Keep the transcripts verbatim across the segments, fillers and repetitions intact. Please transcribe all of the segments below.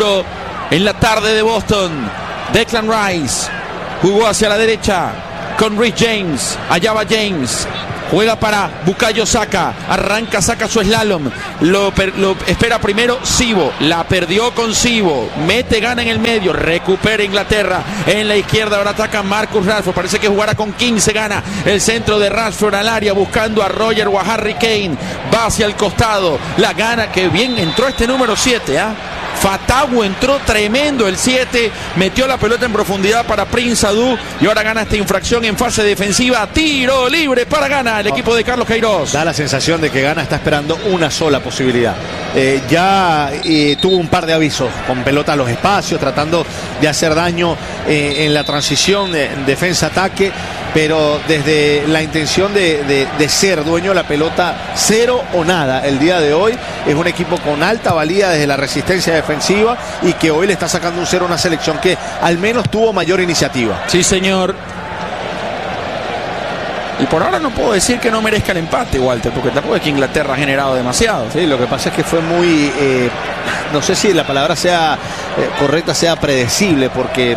duro en la tarde de Boston. Declan Rice jugó hacia la derecha con Rich James. Allá va James. Juega para Bukayo Saka. Arranca, saca su slalom. Lo, per, lo espera primero Sibo. La perdió con Sibo. Mete, gana en el medio. Recupera Inglaterra. En la izquierda ahora ataca Marcus Rashford. Parece que jugará con quince. Gana el centro de Rashford al área. Buscando a Roger o a Harry Kane. Va hacia el costado. La gana. Que bien entró este número siete. ¿ah? ¿eh? Fatawu entró tremendo el siete, metió la pelota en profundidad para Prince Adu y ahora gana esta infracción en fase defensiva. Tiro libre para Ghana, el equipo de Carlos Queiroz. Da la sensación de que Ghana está esperando una sola posibilidad. Eh, ya eh, tuvo un par de avisos con pelota a los espacios, tratando de hacer daño eh, en la transición de defensa-ataque, pero desde la intención de, de, de ser dueño de la pelota, cero o nada. El día de hoy es un equipo con alta valía desde la resistencia defensiva y que hoy le está sacando un cero a una selección que al menos tuvo mayor iniciativa. Sí, señor. Y por ahora no puedo decir que no merezca el empate, Walter, porque tampoco es que Inglaterra ha generado demasiado. Sí, lo que pasa es que fue muy, eh, no sé si la palabra sea eh, correcta, sea predecible, porque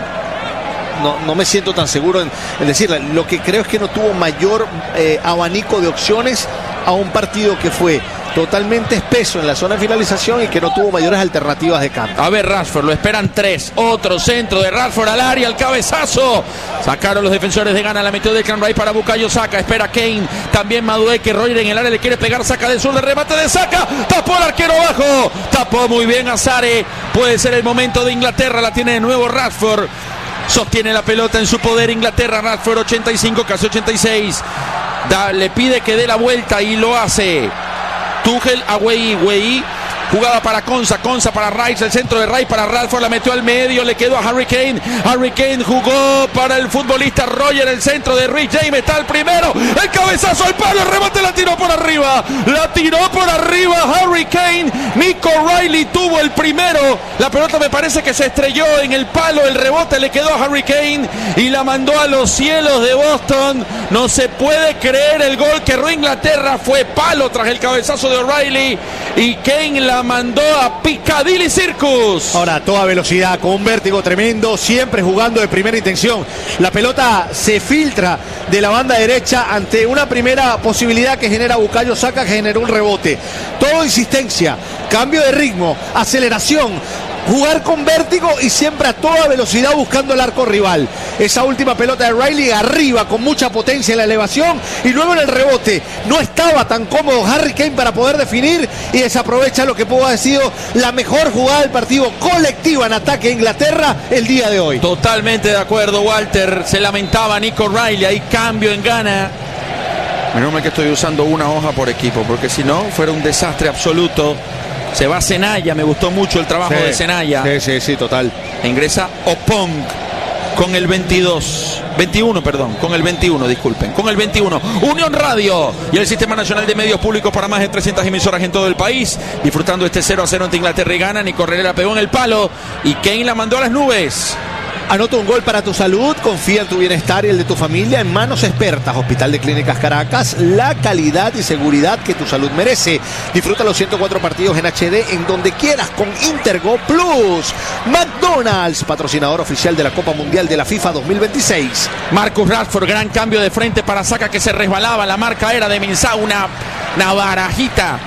No, no me siento tan seguro en, en decirla. Lo que creo es que no tuvo mayor eh, abanico de opciones a un partido que fue totalmente espeso en la zona de finalización y que no tuvo mayores alternativas de cambio. A ver, Rashford, lo esperan tres. Otro centro de Rashford al área, al cabezazo. Sacaron los defensores de Ghana, la metió Declan Rice para Bukayo Saka. Espera Kane, también Madueke. Roger en el área le quiere pegar, saca del sur de remate de Saka. Tapó el arquero abajo. Tapó muy bien a Sare. Puede ser el momento de Inglaterra, la tiene de nuevo Rashford. Sostiene la pelota en su poder Inglaterra. Rashford ochenta y cinco, casi ochenta y seis. Da, le pide que dé la vuelta y lo hace. Tuchel a Wei, Wei. Jugada para Konsa, Konsa para Rice, el centro de Rice para Rashford, la metió al medio, le quedó a Harry Kane. Harry Kane jugó para el futbolista Roger, el centro de Rich James, está el primero, el cabezazo al palo, el remate la tiró por arriba, la tiró por arriba Harry Kane. Nico Riley tuvo el primero, la pelota me parece que se estrelló en el palo, el rebote le quedó a Harry Kane y la mandó a los cielos de Boston. No se puede creer el gol que erró Inglaterra, fue palo tras el cabezazo de O'Reilly y Kane la mandó a Piccadilly Circus. Ahora, toda velocidad, con un vértigo tremendo, siempre jugando de primera intención. La pelota se filtra de la banda derecha ante una primera posibilidad que genera Bukayo Saka, que generó un rebote. Todo insistencia, cambio de ritmo, aceleración, jugar con vértigo y siempre a toda velocidad buscando el arco rival. Esa última pelota de Riley arriba con mucha potencia en la elevación y luego en el rebote. No estaba tan cómodo Harry Kane para poder definir y desaprovecha lo que pudo haber sido la mejor jugada del partido colectiva en ataque de Inglaterra el día de hoy. Totalmente de acuerdo, Walter. Se lamentaba Nico Riley. Hay cambio en Ghana. Menos mal que estoy usando una hoja por equipo, porque si no fuera un desastre absoluto. Se va Zenaya, me gustó mucho el trabajo sí, de Zenaya. Sí, sí, sí, total. Ingresa Opong con el veintidós, veintiuno, perdón, con el veintiuno, disculpen, con el veintiuno. Unión Radio y el Sistema Nacional de Medios Públicos para más de trescientas emisoras en todo el país, disfrutando este cero a cero ante Inglaterra y Ghana. Nico Riley la pegó en el palo y Kane la mandó a las nubes. Anota un gol para tu salud, confía en tu bienestar y el de tu familia en Manos Expertas, Hospital de Clínicas Caracas, la calidad y seguridad que tu salud merece. Disfruta los ciento cuatro partidos en H D en donde quieras con Intergo Plus. McDonald's, patrocinador oficial de la Copa Mundial de la FIFA dos mil veintiséis. Marcus Rashford, gran cambio de frente para Saka que se resbalaba, la marca era de Mensah, una, una barajita.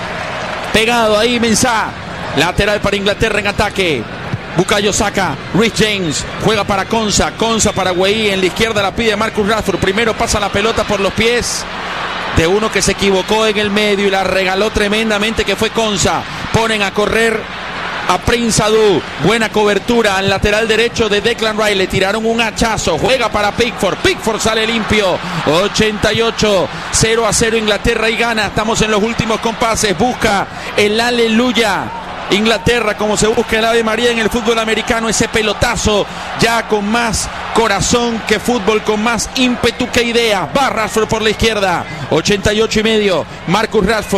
Pegado ahí Mensah, lateral para Inglaterra en ataque. Bukayo Saka, Rich James, juega para Konsa, Konsa para Wei, en la izquierda la pide Marcus Rashford, primero pasa la pelota por los pies de uno que se equivocó en el medio y la regaló tremendamente, que fue Konsa. Ponen a correr a Prince Adu, buena cobertura al lateral derecho de Declan Rice, le tiraron un hachazo, juega para Pickford, Pickford sale limpio, ochenta y ocho, cero a cero Inglaterra y Ghana, estamos en los últimos compases, busca el aleluya Inglaterra como se busca el Ave María en el fútbol americano, ese pelotazo ya con más corazón que fútbol, con más ímpetu que idea. Va Rashford por la izquierda, ochenta y ocho y medio, Marcus Rashford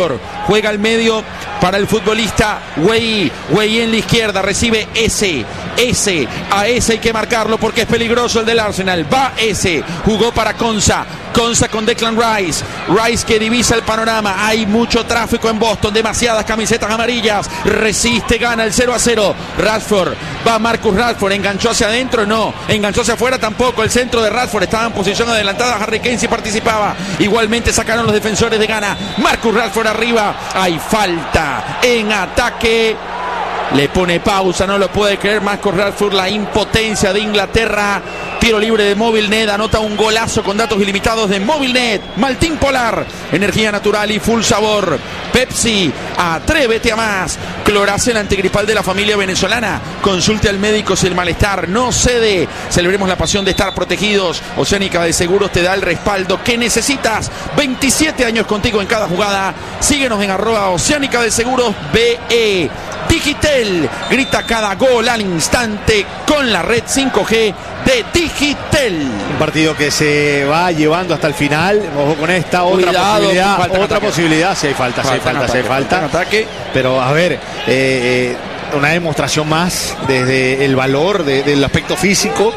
juega al medio para el futbolista Wey. Wey en la izquierda, recibe S. S. A S hay que marcarlo porque es peligroso el del Arsenal. Va S. Jugó para Konsa. Konsa con Declan Rice. Rice que divisa el panorama. Hay mucho tráfico en Boston. Demasiadas camisetas amarillas. Resiste, gana el cero a cero. Rashford. Va Marcus Rashford. ¿Enganchó hacia adentro? No. ¿Enganchó hacia afuera? Tampoco. El centro de Rashford estaba en posición adelantada. Harry Kane sí participaba. Igualmente sacaron los defensores de Ghana. Marcus Rashford arriba. Hay falta en ataque. Le pone pausa, no lo puede creer Marcus Rashford, la impotencia de Inglaterra. Tiro libre de Movilnet, anota un golazo con datos ilimitados de Movilnet. Maltín Polar, energía natural y full sabor. Pepsi, atrévete a más. Cloracel antigripal de la familia venezolana. Consulte al médico si el malestar no cede. Celebremos la pasión de estar protegidos. Oceánica de Seguros te da el respaldo que necesitas. veintisiete años contigo en cada jugada. Síguenos en arroba Oceánica de Seguros B E. Digitel, grita cada gol al instante con la red cinco G de Digitel. Un partido que se va llevando hasta el final. Ojo con esta otra Cuidado, posibilidad. falta Otra posibilidad. Si hay falta, si hay falta, si hay falta. Ataque. Pero a ver, eh, eh, una demostración más desde el valor de, del aspecto físico,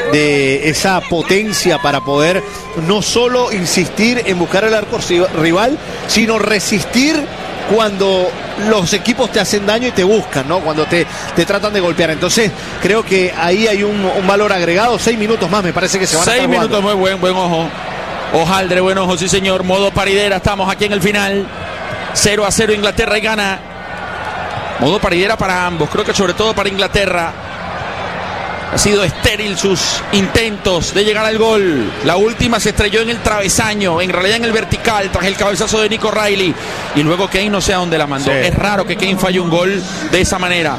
de esa potencia para poder no solo insistir en buscar el arco rival, sino resistir cuando los equipos te hacen daño y te buscan, ¿no? Cuando te, te tratan de golpear. Entonces, creo que ahí hay un, un valor agregado. Seis minutos más, me parece que se van a estar Seis minutos, muy buen, buen ojo. Hojaldre, buen ojo, sí señor. Modo paridera, estamos aquí en el final. cero a cero Inglaterra y Ghana. Modo paridera para ambos, creo que sobre todo para Inglaterra. Ha sido estéril sus intentos de llegar al gol. La última se estrelló en el travesaño, en realidad en el vertical, tras el cabezazo de Nico Riley. Y luego Kane no sé a dónde la mandó. Sí. Es raro que Kane falle un gol de esa manera.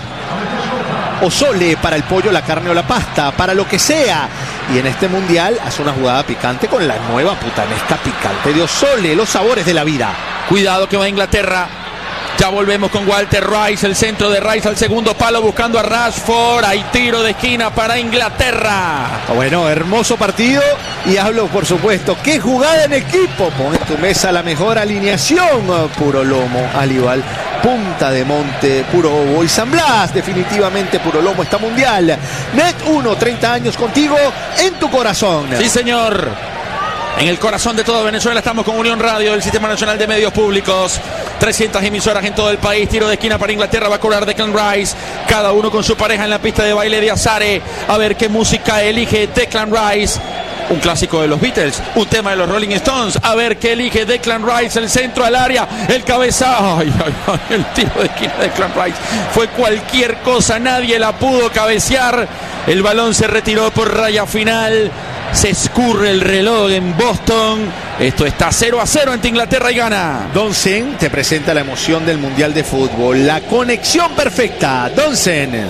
O Sole para el pollo, la carne o la pasta, para lo que sea. Y en este mundial hace una jugada picante con la nueva putanesca picante de Osole, los sabores de la vida. Cuidado que va Inglaterra. Ya volvemos con Walter Rice, el centro de Rice al segundo palo buscando a Rashford. Hay tiro de esquina para Inglaterra. Bueno, hermoso partido y hablo por supuesto, qué jugada en equipo. Pon en tu mesa la mejor alineación. Puro lomo, al igual, punta de monte, puro ovo y San Blas. Definitivamente puro lomo está mundial. Net uno, treinta años contigo en tu corazón. Sí señor. En el corazón de toda Venezuela estamos con Unión Radio, el Sistema Nacional de Medios Públicos. trescientas emisoras en todo el país. Tiro de esquina para Inglaterra, va a cobrar Declan Rice. Cada uno con su pareja en la pista de baile de Azare. A ver qué música elige Declan Rice. Un clásico de los Beatles, un tema de los Rolling Stones. A ver qué elige Declan Rice, el centro al área, el cabezazo. Ay, ay, ay, el tiro de esquina de Declan Rice fue cualquier cosa, nadie la pudo cabecear. El balón se retiró por raya final. Se escurre el reloj en Boston. Esto está cero a cero entre Inglaterra y Ghana. Donsen te presenta la emoción del Mundial de Fútbol. La conexión perfecta. Donsen.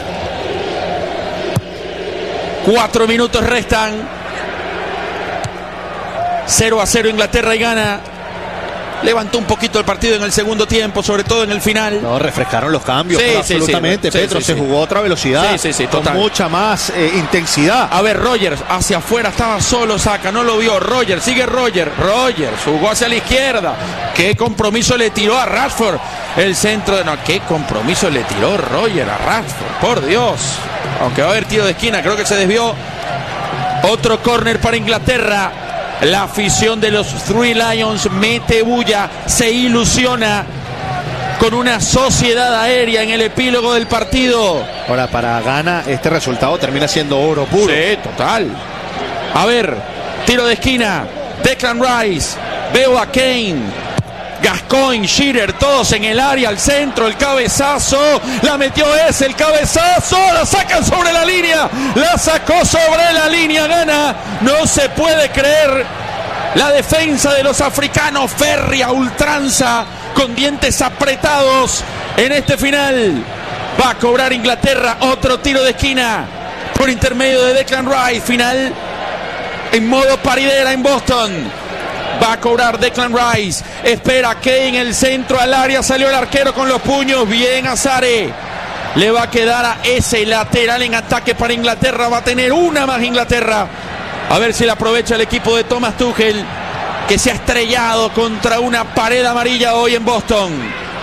Cuatro minutos restan. cero a cero Inglaterra y Ghana. Levantó un poquito el partido en el segundo tiempo, sobre todo en el final. No, refrescaron los cambios, sí, absolutamente. Sí, sí, Petro sí, sí, se jugó a otra velocidad, sí, sí, sí, total. Con mucha más eh, intensidad. A ver, Rogers hacia afuera, estaba solo, saca, no lo vio. Rogers, sigue Rogers. Rogers jugó hacia la izquierda. Qué compromiso le tiró a Rashford. El centro de... No, qué compromiso le tiró Rogers a Rashford, por Dios. Aunque va a haber tiro de esquina, creo que se desvió. Otro córner para Inglaterra. La afición de los Three Lions mete bulla, se ilusiona con una sociedad aérea en el epílogo del partido. Ahora, para Ghana, este resultado termina siendo oro puro. Sí, total. A ver, tiro de esquina, Declan Rice, veo a Kane, Gascoigne, Shearer, todos en el área, al centro, el cabezazo, la metió ese, el cabezazo, la sacan sobre la línea, la sacó sobre la línea, Ghana, no se puede creer, la defensa de los africanos, férrea, ultranza, con dientes apretados en este final, va a cobrar Inglaterra, otro tiro de esquina, por intermedio de Declan Rice, final en modo paridera en Boston. Va a cobrar Declan Rice. Espera Kane, el centro al área. Salió el arquero con los puños. Bien Azare. Le va a quedar a ese lateral en ataque para Inglaterra. Va a tener una más Inglaterra. A ver si la aprovecha el equipo de Thomas Tuchel, que se ha estrellado contra una pared amarilla hoy en Boston.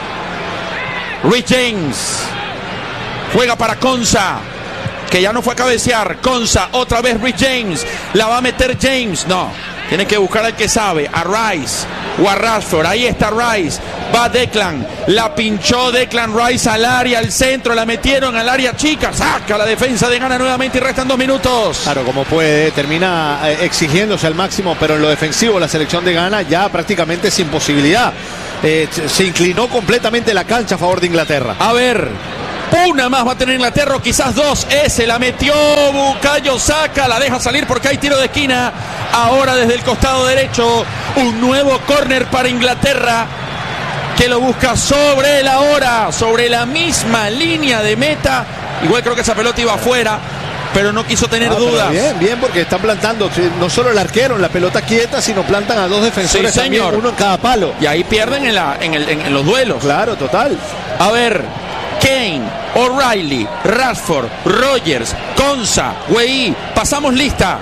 Rhys James juega para Konsa, que ya no fue a cabecear. Konsa, otra vez Rhys James, la va a meter James, no, tiene que buscar al que sabe, a Rice o a Rashford. Ahí está Rice, va Declan, la pinchó Declan Rice al área, al centro, la metieron al área chica, saca la defensa de Ghana nuevamente y restan dos minutos. Claro, como puede, termina eh, exigiéndose al máximo, pero en lo defensivo la selección de Ghana ya prácticamente sin posibilidad. Eh, se inclinó completamente la cancha a favor de Inglaterra. A ver, una más va a tener Inglaterra, o quizás dos. Ese la metió Bukayo Saka, la deja salir porque hay tiro de esquina. Ahora desde el costado derecho, un nuevo córner para Inglaterra, que lo busca sobre la hora, sobre la misma línea de meta. Igual creo que esa pelota iba afuera, pero no quiso tener ah, dudas. Bien, bien, porque están plantando no solo el arquero en la pelota quieta, sino plantan a dos defensores, sí, también, uno en cada palo. Y ahí pierden en, la, en, el, en, en los duelos. Claro, total. A ver, Kane, O'Reilly, Rashford, Rogers, Konsa, Weah, pasamos lista.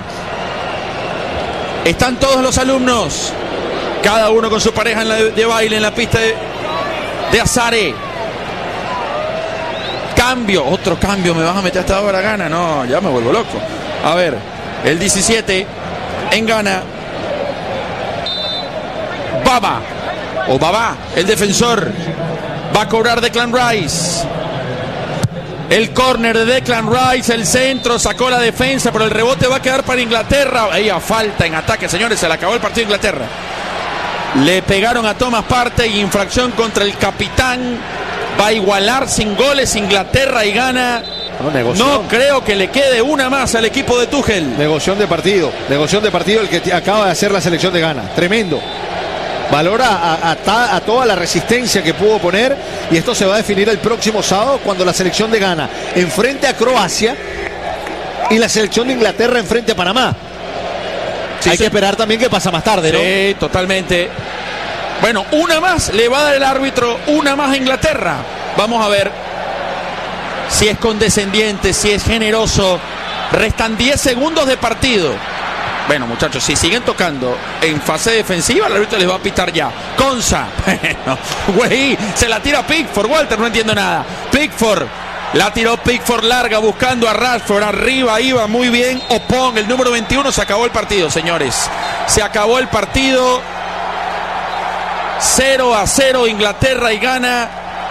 Están todos los alumnos, cada uno con su pareja en la de, de baile en la pista de, de Azare. Cambio, otro cambio, me vas a meter hasta ahora Ghana, no, ya me vuelvo loco. A ver, el diecisiete en Ghana, Baba, o Baba, el defensor, va a cobrar Declan Rice. El córner de Declan Rice, el centro, sacó la defensa, pero el rebote va a quedar para Inglaterra. Ahí a falta en ataque, señores, se le acabó el partido de Inglaterra. Le pegaron a Thomas Partey, infracción contra el capitán. Va a igualar sin goles Inglaterra y Ghana. No, no creo que le quede una más al equipo de Tuchel. Negoción de partido, negoción de partido el que acaba de hacer la selección de Ghana. Tremendo. Valora a, a, a toda la resistencia que pudo poner, y esto se va a definir el próximo sábado cuando la selección de Ghana enfrente a Croacia y la selección de Inglaterra enfrente a Panamá. Sí, Hay sí. que esperar también qué pasa más tarde, ¿no? Sí, totalmente. Bueno, una más le va a dar el árbitro, una más a Inglaterra. Vamos a ver si es condescendiente, si es generoso. Restan diez segundos de partido. Bueno, muchachos, si siguen tocando en fase defensiva, el árbitro les va a pitar ya. Konsa, bueno, güey, se la tira Pickford, Walter, no entiendo nada. Pickford, la tiró Pickford larga buscando a Rashford, arriba iba muy bien Opon, el número veintiuno. Se acabó el partido, señores. Se acabó el partido. cero a cero Inglaterra y Ghana.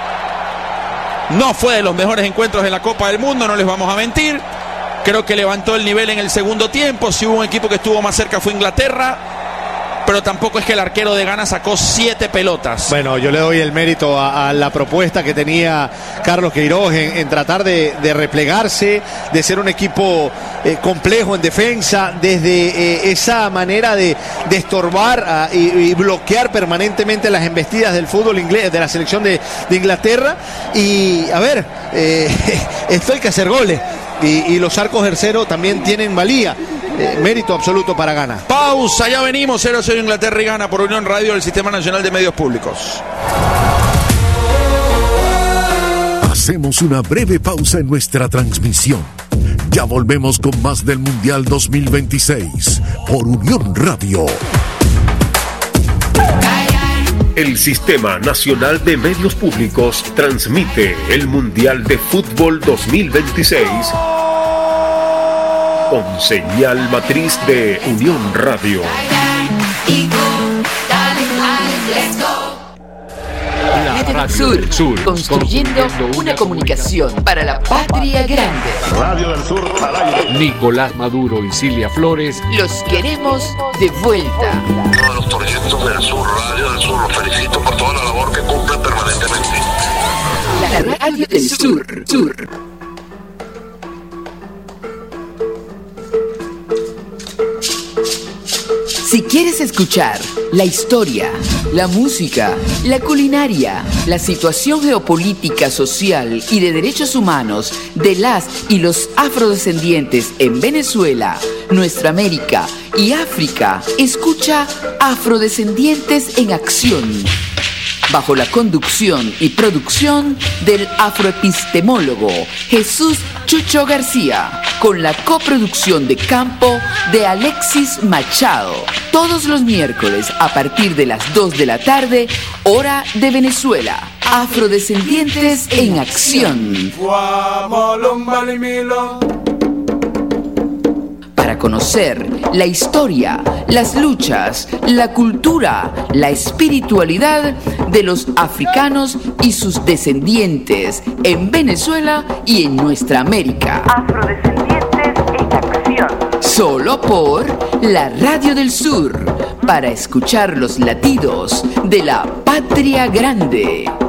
No fue de los mejores encuentros en la Copa del Mundo, no les vamos a mentir. Creo que levantó el nivel en el segundo tiempo. Si hubo un equipo que estuvo más cerca fue Inglaterra, pero tampoco es que el arquero de Ghana sacó siete pelotas. Bueno, yo le doy el mérito a, a la propuesta que tenía Carlos Queiroz en, en tratar de, de replegarse, de ser un equipo eh, complejo en defensa, desde eh, esa manera de, de estorbar uh, y, y bloquear permanentemente las embestidas del fútbol inglés, de la selección de, de Inglaterra. Y a ver, eh, esto hay que hacer goles. Y, y los arcos de cero también tienen valía. Eh, mérito absoluto para Ghana. Pausa, ya venimos. cero a cero Inglaterra y Ghana por Unión Radio del Sistema Nacional de Medios Públicos. Hacemos una breve pausa en nuestra transmisión. Ya volvemos con más del Mundial dos mil veintiséis por Unión Radio. El Sistema Nacional de Medios Públicos transmite el Mundial de Fútbol dos mil veintiséis con señal matriz de Unión Radio. Sur, Sur, construyendo una comunicación para la patria grande. Radio del Sur al aire. Nicolás Maduro y Silvia Flores. Los queremos de vuelta. Todos los proyectos del Sur, Radio del Sur, los felicito por toda la labor que cumplen permanentemente. La Radio del Sur, Sur. Si quieres escuchar la historia, la música, la culinaria, la situación geopolítica, social y de derechos humanos de las y los afrodescendientes en Venezuela, nuestra América y África, escucha Afrodescendientes en Acción, bajo la conducción y producción del afroepistemólogo Jesús Chucho García, con la coproducción de campo de Alexis Machado, todos los miércoles a partir de las dos de la tarde, hora de Venezuela. Afrodescendientes en Acción. Para conocer la historia, las luchas, la cultura, la espiritualidad de los africanos y sus descendientes en Venezuela y en nuestra América. Afrodescendientes en Acción. Solo por la Radio del Sur, para escuchar los latidos de la Patria Grande.